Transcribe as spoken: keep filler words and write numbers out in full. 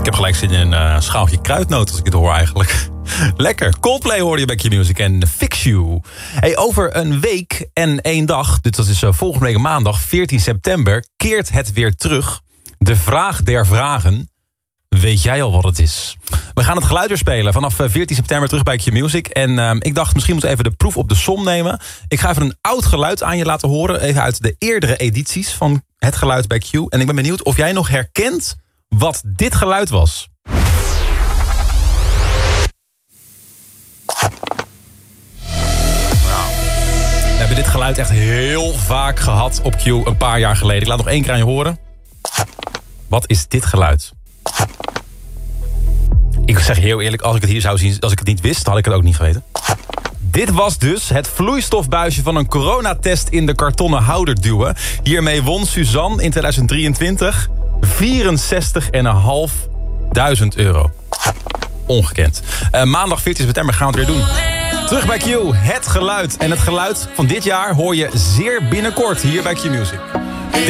Ik heb gelijk zin in een uh, schaaltje kruidnoot als ik het hoor eigenlijk. Lekker. Coldplay hoorde je bij Q-Music en Fix You. Hey, over een week en één dag, dus dat is uh, volgende week maandag, veertien september... keert het weer terug. De vraag der vragen. Weet jij al wat het is? We gaan het geluid weer spelen vanaf veertien september terug bij Q-Music. En uh, ik dacht, misschien moeten we even de proef op de som nemen. Ik ga even een oud geluid aan je laten horen. Even uit de eerdere edities van het geluid bij Q. En ik ben benieuwd of jij nog herkent wat dit geluid was. We hebben dit geluid echt heel vaak gehad op Q een paar jaar geleden. Ik laat nog één keer aan je horen. Wat is dit geluid? Ik zeg heel eerlijk, als ik het hier zou zien, als ik het niet wist, had ik het ook niet geweten. Dit was dus het vloeistofbuisje van een coronatest in de kartonnen houder duwen. Hiermee won Suzanne in tweeduizend drieëntwintig vierenzestigduizend euro. Ongekend. Uh, maandag veertien september gaan we het weer doen. Terug bij Q, het geluid. En het geluid van dit jaar hoor je zeer binnenkort hier bij Q-Music.